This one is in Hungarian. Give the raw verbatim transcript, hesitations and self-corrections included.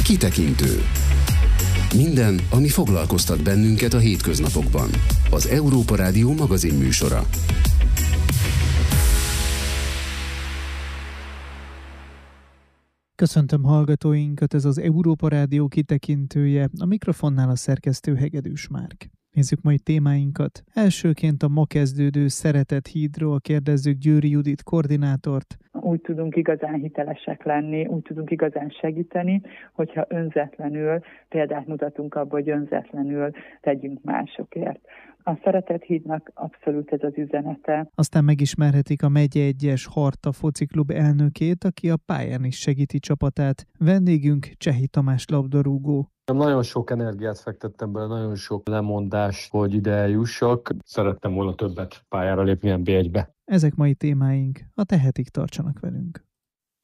Kitekintő. Minden, ami foglalkoztat bennünket a hétköznapokban. Az Európa Rádió magazinműsora. Köszöntöm hallgatóinkat, ez az Európa Rádió kitekintője, a mikrofonnál a szerkesztő Hegedűs Márk. Nézzük mai témáinkat. Elsőként a ma kezdődő Szeretett hídról kérdezzük Győri Judit koordinátort. Úgy tudunk igazán hitelesek lenni, úgy tudunk igazán segíteni, hogyha önzetlenül, példát mutatunk abban, hogy önzetlenül tegyünk másokért. A Szeretett hídnak abszolút ez az üzenete. Aztán megismerhetik a Megye egyes Harta fociklub elnökét, aki a pályán is segíti csapatát. Vendégünk Csehi Tamás labdarúgó. Nagyon sok energiát fektettem bele, nagyon sok lemondást, hogy ide eljussak. Szerettem volna többet pályára lépni en bé egybe. Ezek mai témáink, a tehetik tartsanak velünk.